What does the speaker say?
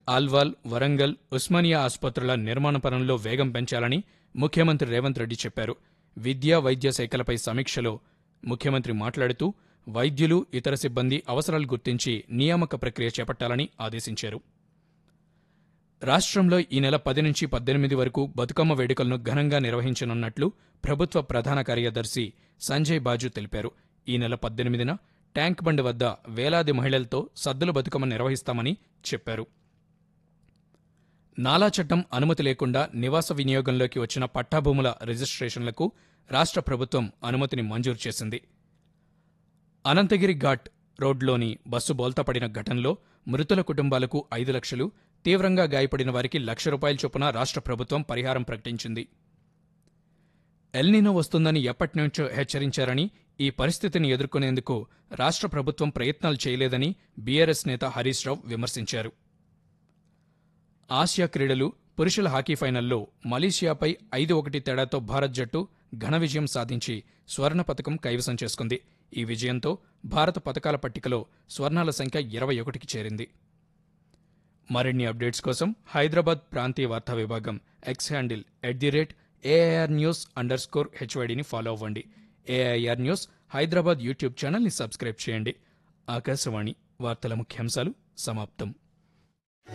ఆల్వాల్, వరంగల్, ఉస్మానియా ఆసుపత్రుల నిర్మాణ పనుల్లో వేగం పెంచాలని ముఖ్యమంత్రి రేవంత్ రెడ్డి చెప్పారు. విద్యా, వైద్య శాఖలపై సమీక్షలో ముఖ్యమంత్రి మాట్లాడుతూ వైద్యులు, ఇతర సిబ్బంది అవసరాలు గుర్తించి నియామక ప్రక్రియ చేపట్టాలని ఆదేశించారు. రాష్ట్రంలో ఈ నెల 10 నుంచి 18 వరకు బతుకమ్మ వేడుకలను ఘనంగా నిర్వహించనున్నట్లు ప్రభుత్వ ప్రధాన కార్యదర్శి సంజయ్ బాజు తెలిపారు. ఈ నెల 18న ట్యాంక్ బండ్ వద్ద వేలాది మహిళలతో సద్దుల బతుకమ్మ నిర్వహిస్తామని చెప్పారు. నాలా చట్టం అనుమతి లేకుండా నివాస వినియోగంలోకి వచ్చిన పట్టాభూముల రిజిస్ట్రేషన్లకు రాష్ట్ర ప్రభుత్వం అనుమతిని మంజూరు చేసింది. అనంతగిరి ఘాట్ రోడ్లోని బస్సు బోల్తాపడిన ఘటనలో మృతుల కుటుంబాలకు 5 లక్షలు, తీవ్రంగా గాయపడిన వారికి ₹1,00,000 చొప్పున రాష్ట్ర ప్రభుత్వం పరిహారం ప్రకటించింది. ఎల్నినో వస్తుందని ఎప్పటినుంచో హెచ్చరించారని, ఈ పరిస్థితిని ఎదుర్కొనేందుకు రాష్ట్ర ప్రభుత్వం ప్రయత్నాలు చేయలేదని బీఆర్ఎస్ నేత హరీశ్ రావు విమర్శించారు. ఆసియా క్రీడలు పురుషుల హాకీ ఫైనల్లో మలేషియాపై 5-1 తేడాతో భారత్ జట్టు ఘన విజయం సాధించి స్వర్ణ పతకం కైవసం చేసుకుంది. ఈ విజయంతో భారత పతకాల పట్టికలో స్వర్ణాల సంఖ్య 21కి చేరింది. మరిన్ని అప్డేట్స్ కోసం హైదరాబాద్ ప్రాంతీయ వార్తా విభాగం ఎక్స్ హ్యాండిల్ @AIRnews_HYDని ఫాలో అవ్వండి. AIR న్యూస్ హైదరాబాద్ యూట్యూబ్ ఛానల్ని సబ్స్క్రైబ్ చేయండి. ఆకాశవాణి వార్తల ముఖ్యాంశాలు సమాప్తం.